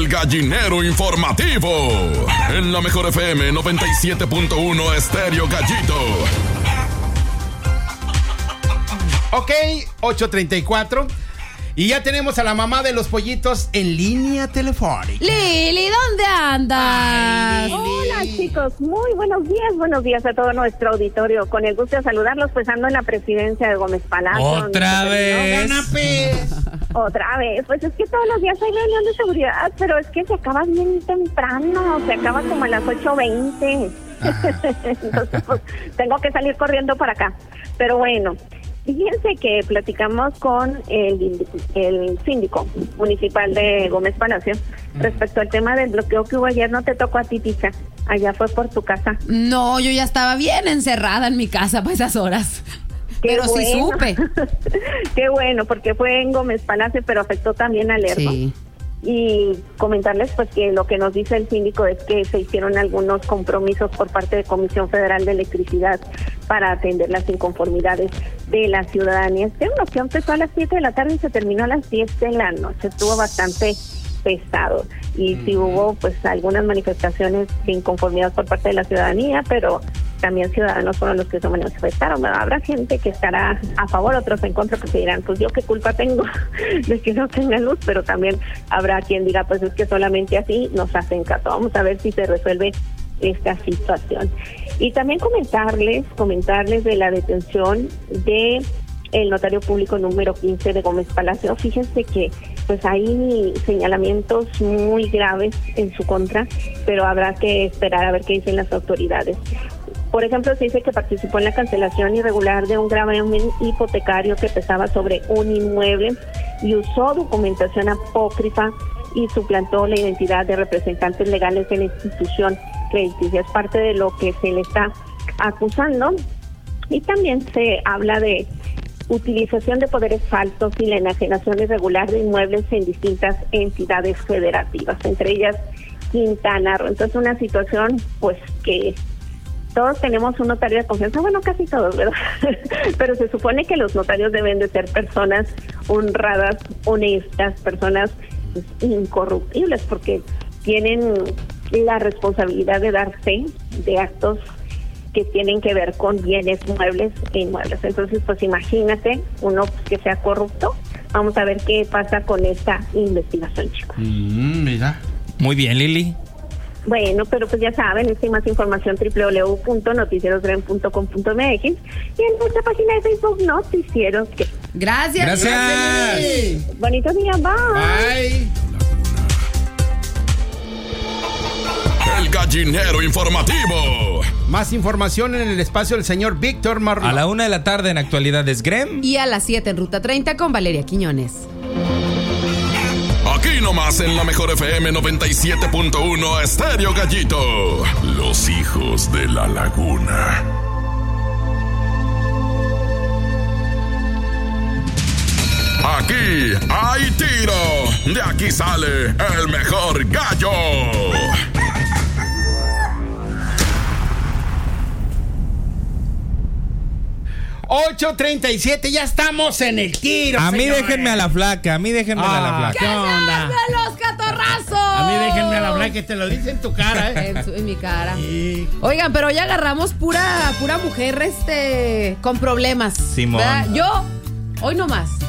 El gallinero informativo. En la mejor FM 97.1 Estéreo Gallito. Ok, 8:34. Y ya tenemos a la mamá de los pollitos en línea telefónica. Lili, ¿dónde andas? Ay, Lili. Hola chicos, muy buenos días a todo nuestro auditorio. Con el gusto de saludarlos, pues ando en la presidencia de Gómez Palacio. ¿Otra vez? Otra vez, pues es que todos los días hay reunión de seguridad, pero es que se acaba bien temprano, se acaba como a las 8:20. Entonces pues tengo que salir corriendo para acá. Pero bueno, fíjense que platicamos con el síndico municipal de Gómez Palacio respecto al tema del bloqueo que hubo ayer. No te tocó a ti, Ticha, allá fue por tu casa. No, yo ya estaba bien encerrada en mi casa para esas horas. Pero bueno. sí supe. Qué bueno, porque fue en Gómez Palacio, pero afectó también a Lerdo. Sí. Y comentarles pues que lo que nos dice el síndico es que se hicieron algunos compromisos por parte de Comisión Federal de Electricidad para atender las inconformidades de la ciudadanía. Este bloqueo empezó a las 7 de la tarde y se terminó a las 10 de la noche. Estuvo bastante pesado y sí hubo pues algunas manifestaciones de inconformidad por parte de la ciudadanía, pero también ciudadanos fueron los que se manifestaron. Habrá gente que estará a favor, otros en contra, porque dirán, pues yo qué culpa tengo de que no tenga luz, pero también habrá quien diga, pues es que solamente así nos hacen caso. Vamos a ver si se resuelve esta situación. Y también comentarles de la detención de el notario público número 15 de Gómez Palacio. Fíjense que pues hay señalamientos muy graves en su contra, pero habrá que esperar a ver qué dicen las autoridades. Por ejemplo, se dice que participó en la cancelación irregular de un gravamen hipotecario que pesaba sobre un inmueble y usó documentación apócrifa y suplantó la identidad de representantes legales de la institución crediticia. Es parte de lo que se le está acusando. Y también se habla de utilización de poderes falsos y la enajenación irregular de inmuebles en distintas entidades federativas, entre ellas Quintana Roo. Entonces, una situación pues que todos tenemos un notario de confianza, bueno, casi todos, ¿verdad? Pero se supone que los notarios deben de ser personas honradas, honestas, personas pues, incorruptibles, porque tienen la responsabilidad de dar fe de actos que tienen que ver con bienes muebles e inmuebles. Entonces, pues imagínate uno que sea corrupto. Vamos a ver qué pasa con esta investigación, chicos. Mira. Muy bien, Lili. Bueno, pero pues ya saben, hay más información www.noticierosgren.com.mx y en nuestra página de Facebook Noticieros. Gracias. Bonito día, bye. El gallinero informativo. Más información en el espacio del señor Víctor Marrón. A la 1 de la tarde en Actualidades Grem. Y a las 7 en Ruta 30 con Valeria Quiñones. Aquí nomás en la mejor FM 97.1 Estéreo Gallito. Los hijos de la laguna. Aquí hay tiro. De aquí sale el mejor gallo. 8:37, ya estamos en el tiro. A mí señores. déjenme a la flaca, ¿Qué onda? los catorrazos! A mí déjenme a la blanca, que te lo dice en tu cara, En mi cara. Sí. Oigan, pero ya agarramos pura mujer con problemas. Simón. ¿Verdad? Yo, hoy no más.